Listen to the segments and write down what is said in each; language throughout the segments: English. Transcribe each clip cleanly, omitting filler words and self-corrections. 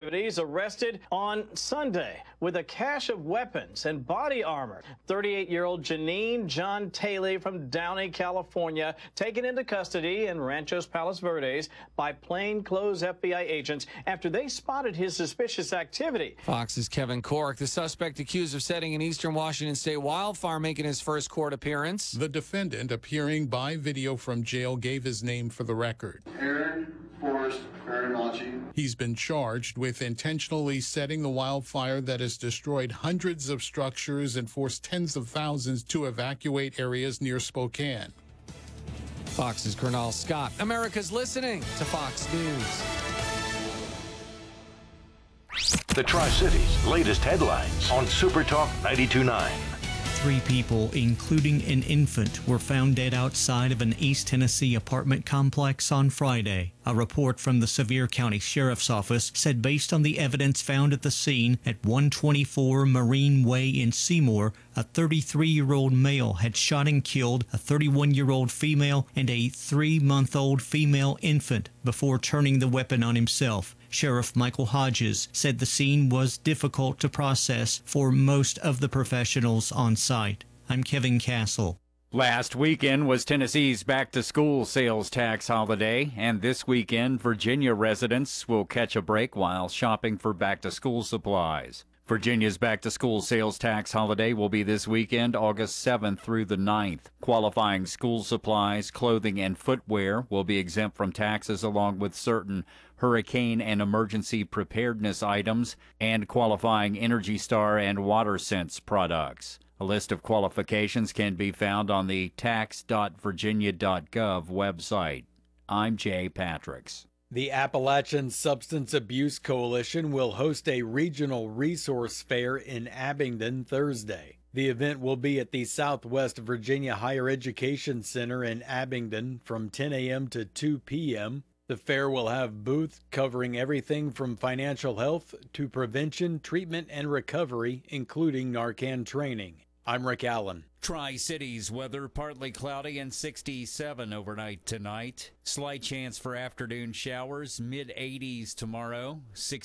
activities arrested on Sunday with a cache of weapons and body armor. 38-year-old Janine John Taylor from Downey, California, taken into custody in Ranchos Palos Verdes by plainclothes FBI agents after they spotted his suspicious activity. Fox's Kevin Cork, the suspect accused of setting an eastern Washington state wildfire, making his first court appearance. The defendant, appearing by video from jail, gave his name for the record. Aaron Forrest Baranacci. He's been charged with intentionally setting the wildfire that has destroyed hundreds of structures and forced tens of thousands to evacuate areas near Spokane. Fox's Colonel Scott. America's listening to Fox News. The Tri-Cities' latest headlines on Super Talk 92.9. 3 people, including an infant, were found dead outside of an East Tennessee apartment complex on Friday. A report from the Sevier County Sheriff's Office said based on the evidence found at the scene at 124 Marine Way in Seymour, a 33-year-old male had shot and killed a 31-year-old female and a 3-month-old female infant before turning the weapon on himself. Sheriff Michael Hodges said the scene was difficult to process for most of the professionals on site. I'm Kevin Castle. Last weekend was Tennessee's back-to-school sales tax holiday, and this weekend Virginia residents will catch a break while shopping for back-to-school supplies. Virginia's back-to-school sales tax holiday will be this weekend, August 7th through the 9th. Qualifying school supplies, clothing, and footwear will be exempt from taxes along with certain hurricane and emergency preparedness items and qualifying Energy Star and WaterSense products. A list of qualifications can be found on the tax.virginia.gov website. I'm Jay Patricks. The Appalachian Substance Abuse Coalition will host a regional resource fair in Abingdon Thursday. The event will be at the Southwest Virginia Higher Education Center in Abingdon from 10 a.m. to 2 p.m. The fair will have booths covering everything from financial health to prevention, treatment, and recovery, including Narcan training. I'm Rick Allen. Tri-Cities weather, partly cloudy and 67 overnight tonight. Slight chance for afternoon showers, mid-80s tomorrow,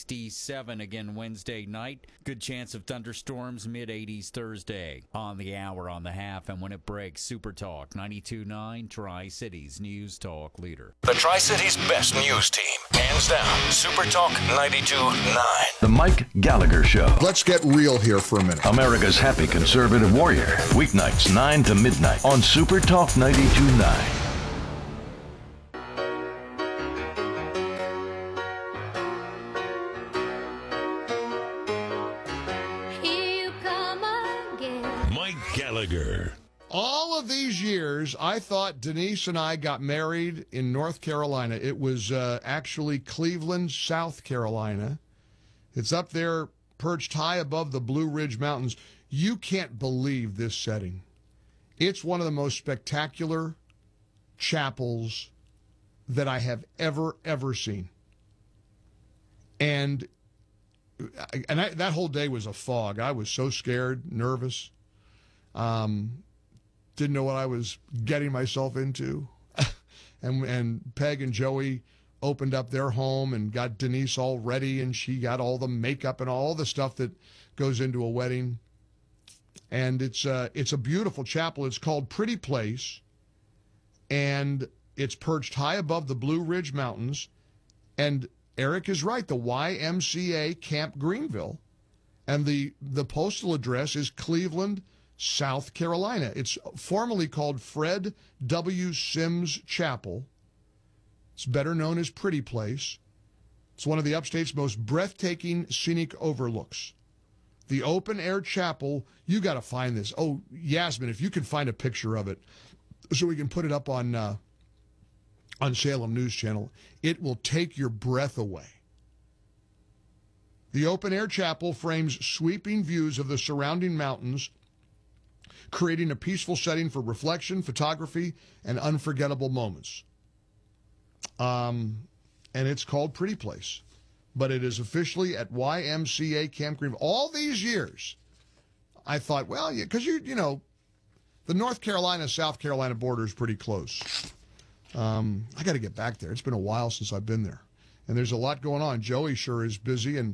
67 again Wednesday night. Good chance of thunderstorms, mid-80s Thursday. On the hour, on the half, and when it breaks, Super Talk 92.9, Tri-Cities News Talk leader. The Tri-Cities' best news team, hands down, Super Talk 92.9. The Mike Gallagher Show. Let's get real here for a minute. America's happy conservative warrior. Weeknights 9 to midnight on Super Talk 92.9. Mike Gallagher. All of these years, I thought Denise and I got married in North Carolina. It was actually Cleveland, South Carolina. It's up there, perched high above the Blue Ridge Mountains. You can't believe this setting. It's one of the most spectacular chapels that I have ever seen. And that whole day was a fog. I was so scared, nervous. Didn't know what I was getting myself into. and Peg and Joey opened up their home and got Denise all ready, and she got all the makeup and all the stuff that goes into a wedding. And it's a beautiful chapel. It's called Pretty Place, and it's perched high above the Blue Ridge Mountains. And Eric is right, the YMCA Camp Greenville. And the postal address is Cleveland, South Carolina. It's formerly called Fred W. Sims Chapel. It's better known as Pretty Place. It's one of the upstate's most breathtaking scenic overlooks. The open-air chapel, you got to find this. Oh, Yasmin, if you can find a picture of it so we can put it up on Salem News Channel, it will take your breath away. The open-air chapel frames sweeping views of the surrounding mountains, creating a peaceful setting for reflection, photography, and unforgettable moments. And it's called Pretty Place. But it is officially at YMCA Camp Greenville. All these years, I thought, well, because you know, the North Carolina-South Carolina border is pretty close. I got to get back there. It's been a while since I've been there. And there's a lot going on. Joey sure is busy, and